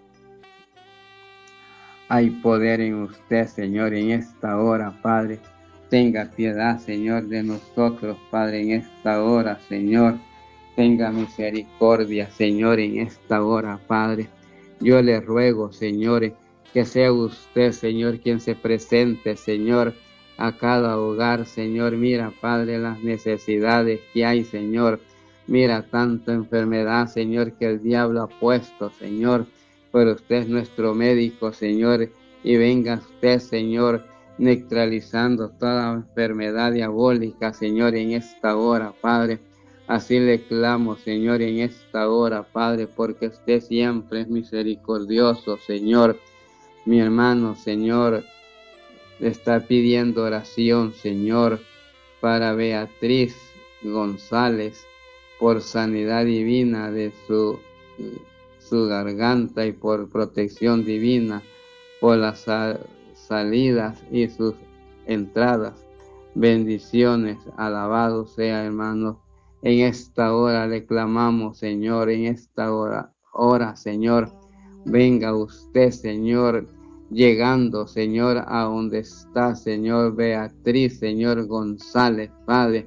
Hay poder en usted, Señor, en esta hora, Padre. Tenga piedad, Señor, de nosotros, Padre, en esta hora, Señor. Tenga misericordia, Señor, en esta hora, Padre. Yo le ruego, Señor, que sea usted, Señor, quien se presente, Señor, a cada hogar, Señor. Mira, Padre, las necesidades que hay, Señor. Mira tanta enfermedad, Señor, que el diablo ha puesto, Señor. Pero usted es nuestro médico, Señor, y venga usted, Señor, neutralizando toda enfermedad diabólica, Señor, en esta hora, Padre. Así le clamo, Señor, en esta hora, Padre, porque usted siempre es misericordioso, Señor. Mi hermano, Señor, está pidiendo oración, Señor, para Beatriz González, por sanidad divina de su garganta y por protección divina, por las salidas y sus entradas. Bendiciones, alabado sea, hermanos. En esta hora le clamamos, Señor, en esta hora, Señor, venga usted, Señor, llegando, Señor, a donde está, Señor, Beatriz, Señor González, Padre.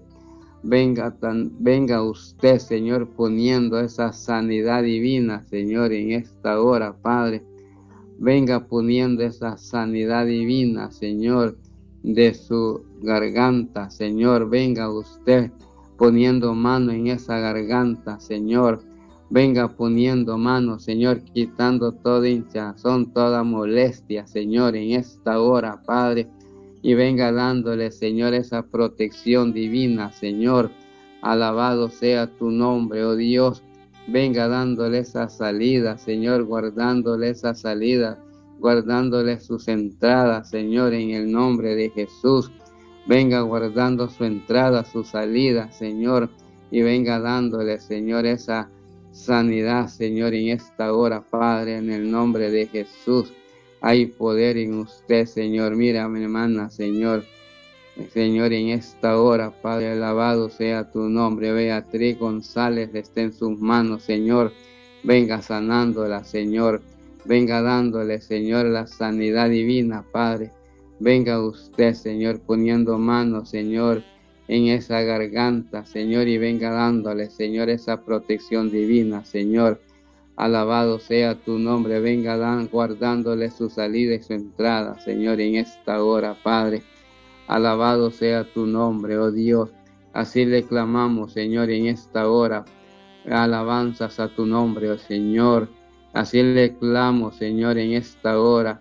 Venga usted, Señor, poniendo esa sanidad divina, Señor, en esta hora, Padre. Venga poniendo esa sanidad divina, Señor, de su garganta, Señor. Venga usted poniendo mano en esa garganta, Señor. Venga poniendo mano, Señor, quitando toda hinchazón, toda molestia, Señor, en esta hora, Padre. Y venga dándole, Señor, esa protección divina, Señor. Alabado sea tu nombre, oh Dios. Venga dándole esa salida, Señor, guardándole esa salida, guardándole sus entradas, Señor, en el nombre de Jesús. Venga guardando su entrada, su salida, Señor, y venga dándole, Señor, esa sanidad, Señor, en esta hora, Padre, en el nombre de Jesús. Hay poder en usted, Señor. Mira, mi hermana, Señor. Señor, en esta hora, Padre, alabado sea tu nombre. Beatriz González está en sus manos, Señor. Venga sanándola, Señor. Venga dándole, Señor, la sanidad divina, Padre. Venga usted, Señor, poniendo manos, Señor, en esa garganta, Señor, y venga dándole, Señor, esa protección divina, Señor. Alabado sea tu nombre. Venga guardándole su salida y su entrada, Señor, en esta hora, Padre. Alabado sea tu nombre, oh Dios. Así le clamamos, Señor, en esta hora. Alabanzas a tu nombre, oh Señor. Así le clamo, Señor, en esta hora.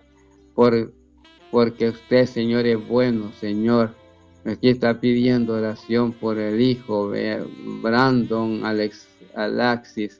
Porque usted, Señor, es bueno, Señor. Aquí está pidiendo oración por el hijo Brandon Alexis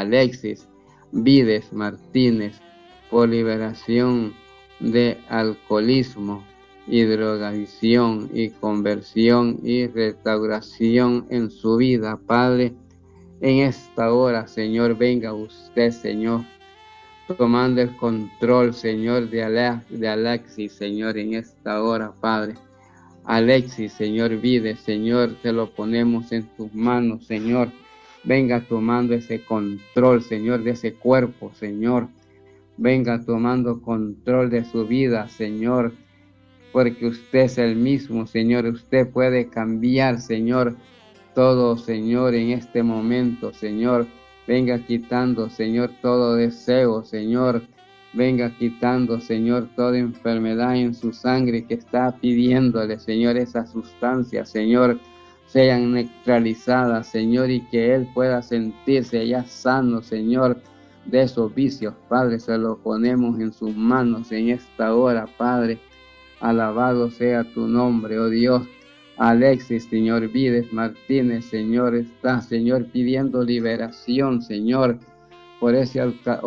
Vides Martínez, por liberación de alcoholismo y drogadicción y conversión y restauración en su vida, Padre. En esta hora, Señor, venga usted, Señor, tomando el control, Señor, de Alexis, Señor, en esta hora, Padre. Alexis, Señor, vive, Señor, te lo ponemos en tus manos, Señor. Venga tomando ese control, Señor, de ese cuerpo, Señor. Venga tomando control de su vida, Señor, porque usted es el mismo, Señor. Usted puede cambiar, Señor, todo, Señor, en este momento, Señor. Venga quitando, Señor, todo deseo, Señor. Venga quitando, Señor, toda enfermedad en su sangre que está pidiéndole, Señor, esa sustancia, Señor, sean neutralizadas, Señor, y que Él pueda sentirse ya sano, Señor, de esos vicios, Padre. Se lo ponemos en sus manos en esta hora, Padre. Alabado sea tu nombre, oh Dios. Alexis, Señor, Vides Martínez, Señor, está, Señor, pidiendo liberación, Señor, por ese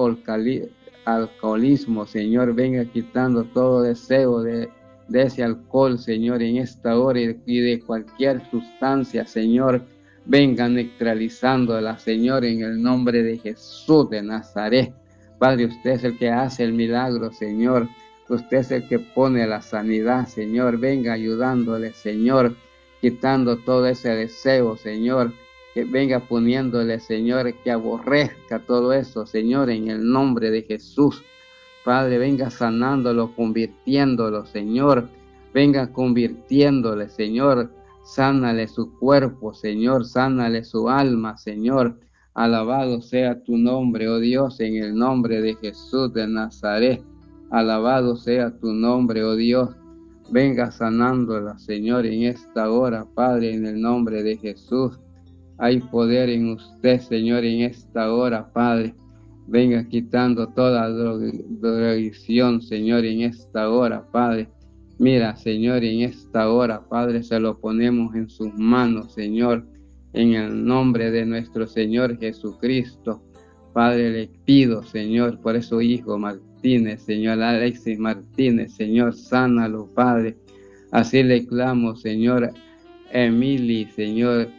alcoholismo, Señor. Venga quitando todo deseo de ese alcohol, Señor, en esta hora, y de cualquier sustancia, Señor. Venga neutralizándola, Señor, en el nombre de Jesús de Nazaret. Padre, usted es el que hace el milagro, Señor. Usted es el que pone la sanidad, Señor. Venga ayudándole, Señor, quitando todo ese deseo, Señor. Que venga poniéndole, Señor, que aborrezca todo eso, Señor, en el nombre de Jesús. Padre, venga sanándolo, convirtiéndolo, Señor. Venga convirtiéndole, Señor. Sánale su cuerpo, Señor. Sánale su alma, Señor. Alabado sea tu nombre, oh Dios, en el nombre de Jesús de Nazaret. Alabado sea tu nombre, oh Dios. Venga sanándola, Señor, en esta hora, Padre, en el nombre de Jesús. Hay poder en usted, Señor, en esta hora, Padre. Venga quitando toda drogadicción, Señor, en esta hora, Padre. Mira, Señor, en esta hora, Padre, se lo ponemos en sus manos, Señor, en el nombre de nuestro Señor Jesucristo. Padre, le pido, Señor, por eso, Hijo Martínez, Señor, Alexis Martínez, Señor, sánalo, Padre. Así le clamo, Señor, Emily, Señor,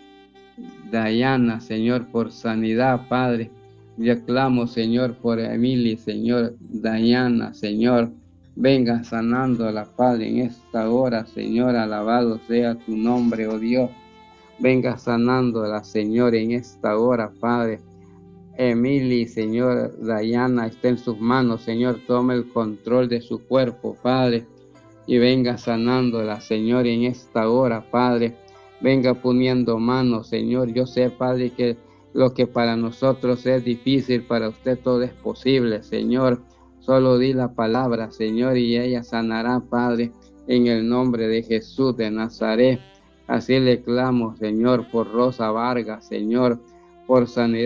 Diana, Señor, por sanidad, Padre. Yo clamo, Señor, por Emily, Señor, Diana, Señor. Venga sanándola, Padre, en esta hora, Señor. Alabado sea tu nombre, oh Dios. Venga sanándola, Señor, en esta hora, Padre. Emily, Señor, Diana, está en sus manos, Señor. Tome el control de su cuerpo, Padre. Y venga sanándola, Señor, en esta hora, Padre. Venga poniendo manos, Señor. Yo sé, Padre, que lo que para nosotros es difícil, para usted todo es posible, Señor. Solo di la palabra, Señor, y ella sanará, Padre, en el nombre de Jesús de Nazaret. Así le clamo, Señor, por Rosa Vargas, Señor, por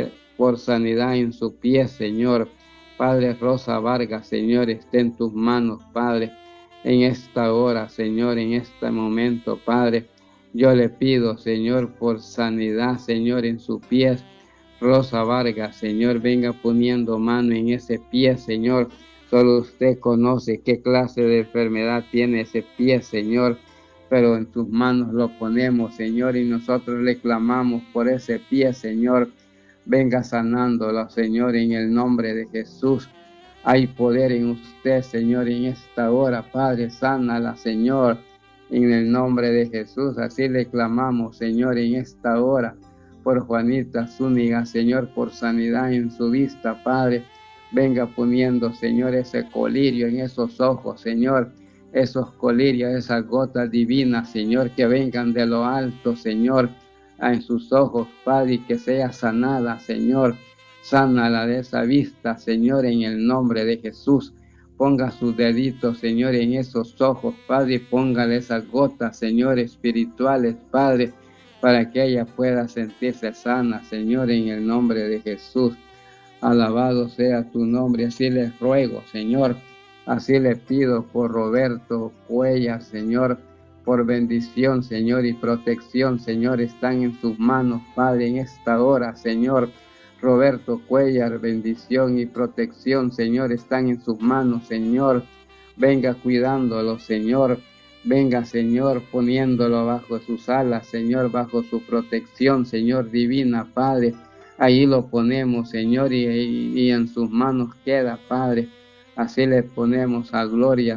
sanidad en su pie, Señor. Padre, Rosa Vargas, Señor, esté en tus manos, Padre, en esta hora, Señor, en este momento, Padre. Yo le pido, Señor, por sanidad, Señor, en su pie. Rosa Vargas, Señor, venga poniendo mano en ese pie, Señor. Solo usted conoce qué clase de enfermedad tiene ese pie, Señor. Pero en tus manos lo ponemos, Señor, y nosotros le clamamos por ese pie, Señor. Venga sanándolo, Señor, en el nombre de Jesús. Hay poder en usted, Señor, en esta hora, Padre. Sánala, Señor, en el nombre de Jesús. Así le clamamos, Señor, en esta hora, por Juanita Zúñiga, Señor, por sanidad en su vista, Padre. Venga poniendo, Señor, ese colirio en esos ojos, Señor. Esos colirios, esas gotas divinas, Señor, que vengan de lo alto, Señor, en sus ojos, Padre, y que sea sanada, Señor. Sánala de esa vista, Señor, en el nombre de Jesús. Ponga sus deditos, Señor, en esos ojos, Padre, y póngale esas gotas, Señor, espirituales, Padre, para que ella pueda sentirse sana, Señor, en el nombre de Jesús. Alabado sea tu nombre. Así les ruego, Señor. Así le pido por Roberto Cuellar, Señor, por bendición, Señor, y protección, Señor, están en sus manos, Padre, en esta hora, Señor. Roberto Cuellar, bendición y protección, Señor, están en sus manos, Señor. Venga cuidándolo, Señor. Venga, Señor, poniéndolo bajo sus alas, Señor, bajo su protección, Señor, divina, Padre. Ahí lo ponemos, Señor, y en sus manos queda, Padre. Así le ponemos a Gloria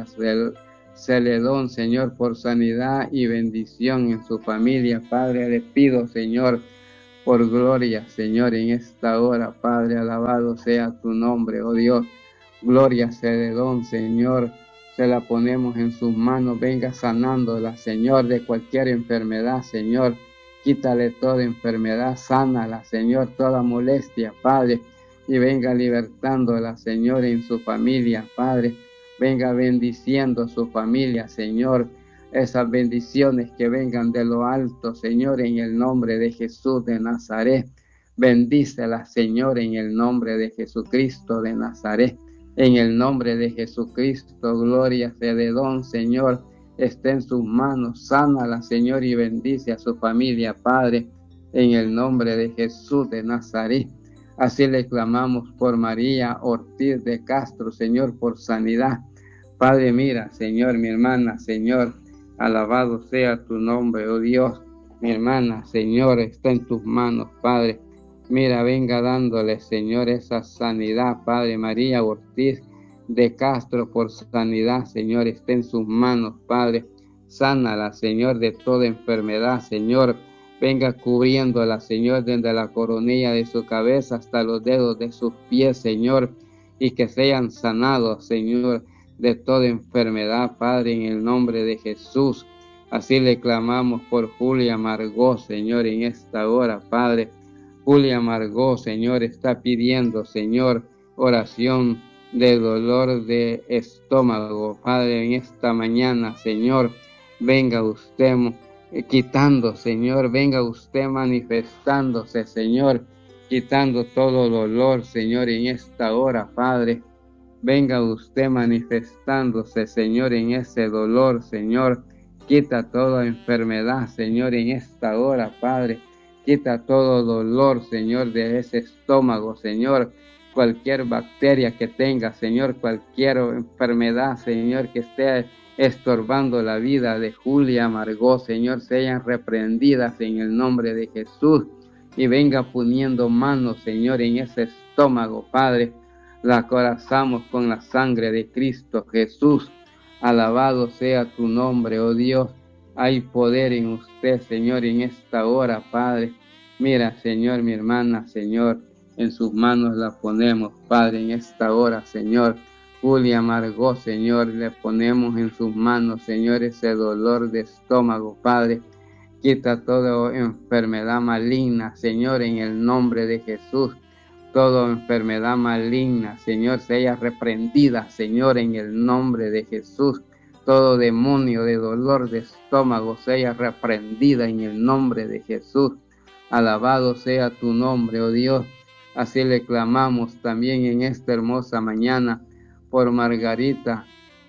Celedón, Señor, por sanidad y bendición en su familia, Padre. Le pido, Señor, por Gloria, Señor, en esta hora, Padre, alabado sea tu nombre, oh Dios. Gloria Celedón, Señor, se la ponemos en sus manos, venga sanándola, Señor, de cualquier enfermedad, Señor. Quítale toda enfermedad, sánala, Señor, toda molestia, Padre, y venga libertándola, Señor, en su familia, Padre. Venga bendiciendo a su familia, Señor. Esas bendiciones que vengan de lo alto, Señor, en el nombre de Jesús de Nazaret. Bendícela, Señor, en el nombre de Jesucristo de Nazaret. En el nombre de Jesucristo, Gloria Celedón, Señor, esté en sus manos, sánala, Señor, y bendice a su familia, Padre, en el nombre de Jesús de Nazaret. Así le clamamos por María Ortiz de Castro, Señor, por sanidad. Padre, mira, Señor, mi hermana, Señor, alabado sea tu nombre, oh Dios. Mi hermana, Señor, está en tus manos, Padre. Mira, venga dándole, Señor, esa sanidad, Padre. María Ortiz de Castro, por sanidad, Señor, está en sus manos, Padre. Sánala, Señor, de toda enfermedad, Señor. Venga cubriéndola, Señor, desde la coronilla de su cabeza hasta los dedos de sus pies, Señor, y que sean sanados, Señor, de toda enfermedad, Padre, en el nombre de Jesús. Así le clamamos por Julia Margot, Señor, en esta hora, Padre. Julia Margot, Señor, está pidiendo, Señor, oración de dolor de estómago. Padre, en esta mañana, Señor, venga usted quitando, Señor, venga usted manifestándose, Señor, quitando todo dolor, Señor, en esta hora, Padre. Venga usted manifestándose, Señor, en ese dolor, Señor. Quita toda enfermedad, Señor, en esta hora, Padre. Quita todo dolor, Señor, de ese estómago, Señor. Cualquier bacteria que tenga, Señor, cualquier enfermedad, Señor, que esté estorbando la vida de Julia Margot, Señor, sean reprendidas en el nombre de Jesús. Y venga poniendo manos, Señor, en ese estómago, Padre. La corazamos con la sangre de Cristo Jesús. Alabado sea tu nombre, oh Dios. Hay poder en usted, Señor, en esta hora, Padre. Mira, Señor, mi hermana, Señor, en sus manos la ponemos, Padre, en esta hora, Señor. Julia Margot, Señor, le ponemos en sus manos, Señor, ese dolor de estómago, Padre. Quita toda enfermedad maligna, Señor, en el nombre de Jesús. Toda enfermedad maligna, Señor, sea reprendida, Señor, en el nombre de Jesús. Todo demonio de dolor de estómago sea reprendida en el nombre de Jesús. Alabado sea tu nombre, oh Dios. Así le clamamos también en esta hermosa mañana por Margarita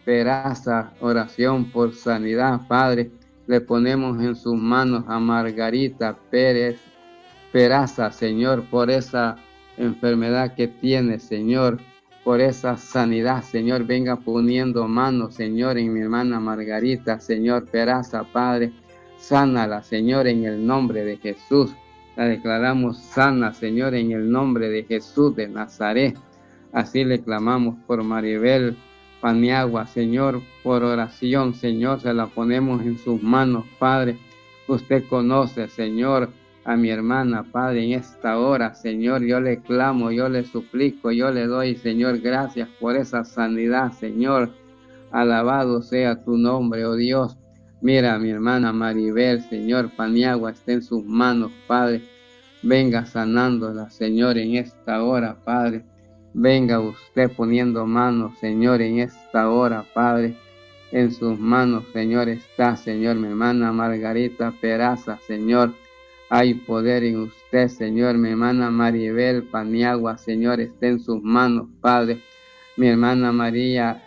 Peraza, oración por sanidad, Padre. Le ponemos en sus manos a Margarita Pérez Peraza, Señor, por esa enfermedad que tiene, Señor, por esa sanidad, Señor. Venga poniendo manos, Señor, en mi hermana Margarita, Señor Peraza, Padre. Sánala, Señor, en el nombre de Jesús. La declaramos sana, Señor, en el nombre de Jesús de Nazaret. Así le clamamos por Maribel Paniagua, Señor, por oración, Señor, se la ponemos en sus manos, Padre. Usted conoce, Señor, a mi hermana, Padre, en esta hora, Señor, yo le clamo, yo le suplico, yo le doy, Señor, gracias por esa sanidad, Señor. Alabado sea tu nombre, oh Dios. Mira, mi hermana Maribel, Señor, Paniagua, está en sus manos, Padre. Venga sanándola, Señor, en esta hora, Padre. Venga usted poniendo manos, Señor, en esta hora, Padre. En sus manos, Señor, está, Señor, mi hermana Margarita Peraza, Señor. Hay poder en usted, Señor. Mi hermana Maribel Paniagua, Señor, está en sus manos, Padre. Mi hermana María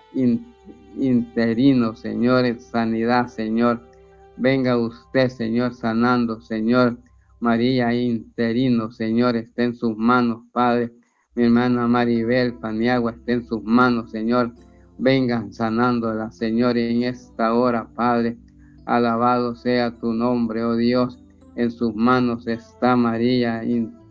Interino, Señor, en sanidad, Señor. Venga usted, Señor, sanando, Señor. María Interino, Señor, está en sus manos, Padre. Mi hermana Maribel Paniagua está en sus manos, Señor. Vengan sanándola, Señor, en esta hora, Padre. Alabado sea tu nombre, oh Dios. En sus manos está María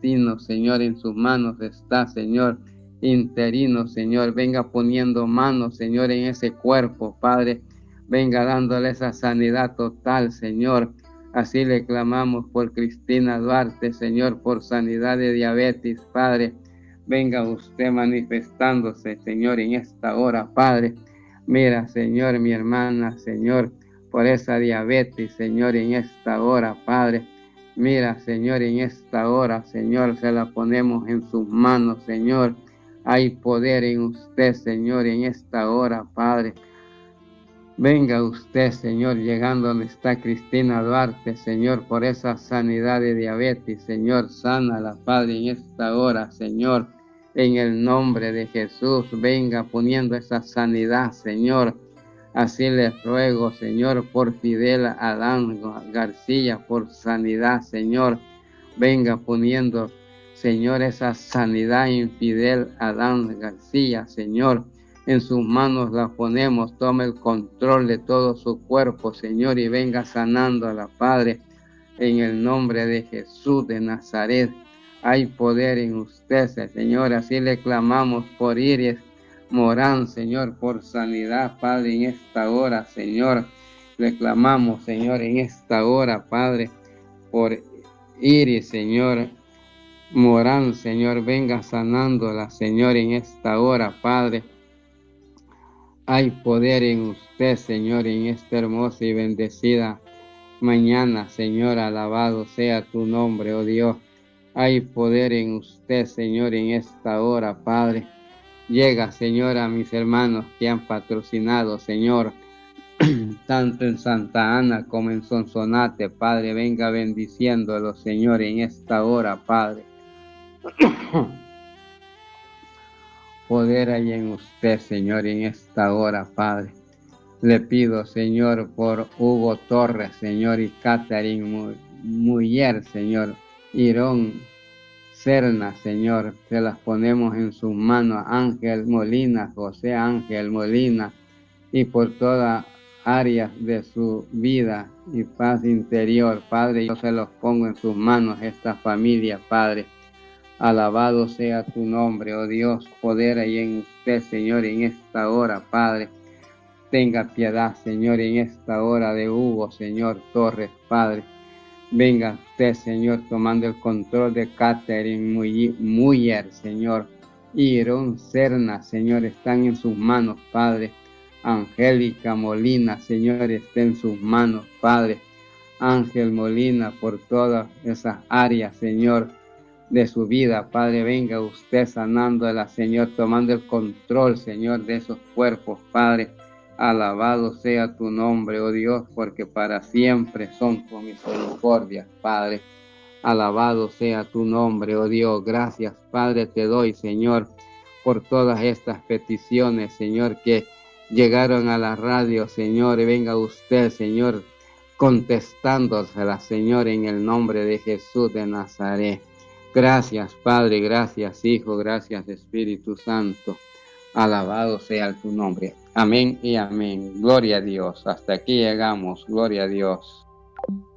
destino, Señor, en sus manos está, Señor, interino, Señor. Venga poniendo manos, Señor, en ese cuerpo, Padre. Venga dándole esa sanidad total, Señor. Así le clamamos por Cristina Duarte, Señor, por sanidad de diabetes, Padre. Venga usted manifestándose, Señor, en esta hora, Padre. Mira, Señor, mi hermana, Señor, por esa diabetes, Señor, en esta hora, Padre. Mira, Señor, en esta hora, Señor, se la ponemos en sus manos, Señor. Hay poder en usted, Señor, en esta hora, Padre. Venga usted, Señor, llegando donde está Cristina Duarte, Señor, por esa sanidad de diabetes, Señor, sánala, Padre, en esta hora, Señor, en el nombre de Jesús, venga poniendo esa sanidad, Señor. Así les ruego, Señor, por Fidel Adán García, por sanidad, Señor, venga poniendo, Señor, esa sanidad en Fidel Adán García, Señor. En sus manos la ponemos, tome el control de todo su cuerpo, Señor, y venga sanándola, Padre, en el nombre de Jesús de Nazaret. Hay poder en usted, Señor, así le clamamos por Iris Morán, Señor, por sanidad, Padre, en esta hora, Señor. Le clamamos, Señor, en esta hora, Padre, por Iris, Señor, Morán, Señor, venga sanándola, Señor, en esta hora, Padre. Hay poder en usted, Señor, en esta hermosa y bendecida mañana, Señor, alabado sea tu nombre, oh Dios. Hay poder en usted, Señor, en esta hora, Padre. Llega, Señor, a mis hermanos que han patrocinado, Señor, tanto en Santa Ana como en Sonsonate, Padre. Venga bendiciéndolo, Señor, en esta hora, Padre. Poder hay en usted, Señor, en esta hora, Padre. Le pido, Señor, por Hugo Torres, Señor, y Catherine Muyer, Señor, Irón Serna, Señor, se las ponemos en sus manos, Ángel Molina, José Ángel Molina, y por todas áreas de su vida y paz interior, Padre, yo se los pongo en sus manos, esta familia, Padre. Alabado sea tu nombre, oh Dios, poder hay en usted, Señor, en esta hora, Padre. Tenga piedad, Señor, en esta hora de Hugo, Señor Torres, Padre. Venga usted, Señor, tomando el control de Catherine Muyer, Señor. Irón Serna, Señor, están en sus manos, Padre. Angélica Molina, Señor, está en sus manos, Padre. Ángel Molina, por todas esas áreas, Señor, de su vida, Padre, venga usted sanándola, Señor, tomando el control, Señor, de esos cuerpos, Padre. Alabado sea tu nombre, oh Dios, porque para siempre son tu misericordia, Padre. Alabado sea tu nombre, oh Dios. Gracias, Padre, te doy, Señor, por todas estas peticiones, Señor, que llegaron a la radio, Señor, y venga usted, Señor, contestándoselas, Señor, en el nombre de Jesús de Nazaret. Gracias, Padre, gracias, Hijo, gracias, Espíritu Santo. Alabado sea tu nombre. Amén y amén. Gloria a Dios. Hasta aquí llegamos. Gloria a Dios.